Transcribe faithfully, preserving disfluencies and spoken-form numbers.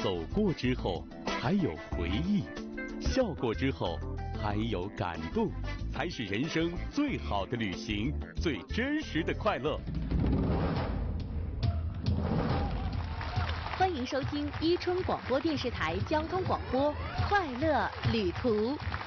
走过之后还有回忆，笑过之后还有感动，才是人生最好的旅行，最真实的快乐。 欢迎收听伊春广播电视台交通广播《快乐旅途》。